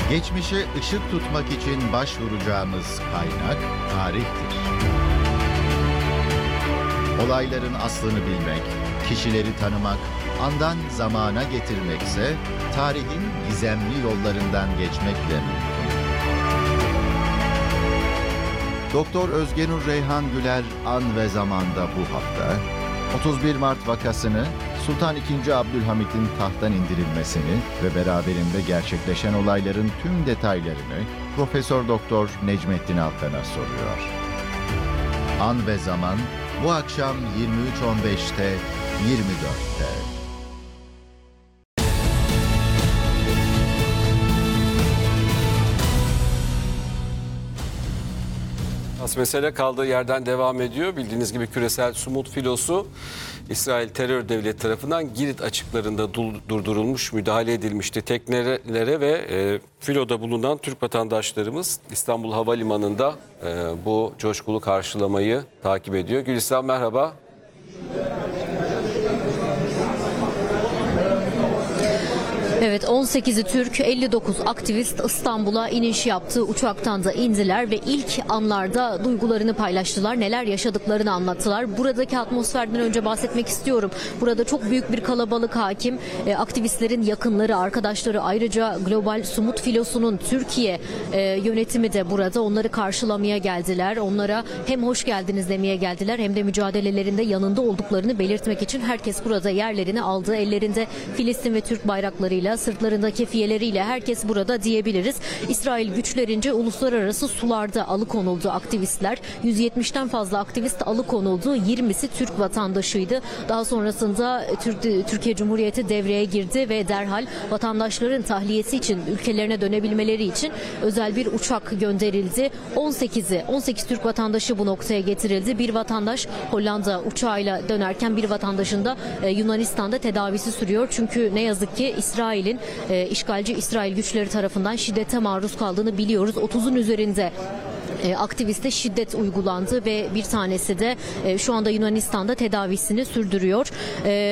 Geçmişe ışık tutmak için başvuracağımız kaynak tarihtir. Olayların aslını bilmek, kişileri tanımak, andan zamana getirmekse tarihin gizemli yollarından geçmekle mümkün. Doktor Özgenur Reyhan Güler An ve Zaman'da bu hafta 31 Mart vakasını, Sultan II. Abdülhamit'in tahttan indirilmesini ve beraberinde gerçekleşen olayların tüm detaylarını Profesör Doktor Necmettin Alkan'a soruyor. An ve Zaman bu akşam 23.15'te, 24'te. Mesele kaldığı yerden devam ediyor. Bildiğiniz gibi küresel Sumut filosu İsrail terör devleti tarafından Girit açıklarında durdurulmuş, müdahale edilmişti. Teknelere ve filoda bulunan Türk vatandaşlarımız İstanbul Havalimanı'nda bu coşkulu karşılamayı takip ediyor. Gülistan merhaba. Evet, 18'i Türk, 59 aktivist İstanbul'a iniş yaptı. Uçaktan da indiler ve ilk anlarda duygularını paylaştılar. Neler yaşadıklarını anlattılar. Buradaki atmosferden önce bahsetmek istiyorum. Burada çok büyük bir kalabalık hakim. Aktivistlerin yakınları, arkadaşları, ayrıca Global Sumut filosunun Türkiye yönetimi de burada. Onları karşılamaya geldiler. Onlara hem hoş geldiniz demeye geldiler hem de mücadelelerinde yanında olduklarını belirtmek için herkes burada yerlerini aldı. Ellerinde Filistin ve Türk bayraklarıyla, sırtlarında kefiyeleriyle herkes burada diyebiliriz. İsrail güçlerince uluslararası sularda alıkonuldu aktivistler. 170'ten fazla aktivist alıkonuldu. 20'si Türk vatandaşıydı. Daha sonrasında Türkiye Cumhuriyeti devreye girdi ve derhal vatandaşların tahliyesi için, ülkelerine dönebilmeleri için özel bir uçak gönderildi. 18 Türk vatandaşı bu noktaya getirildi. Bir vatandaş Hollanda uçağıyla dönerken bir vatandaşın da Yunanistan'da tedavisi sürüyor. Çünkü ne yazık ki İsrail'in işgalci İsrail güçleri tarafından şiddete maruz kaldığını biliyoruz. 30'un üzerinde aktiviste şiddet uygulandı ve bir tanesi de şu anda Yunanistan'da tedavisini sürdürüyor.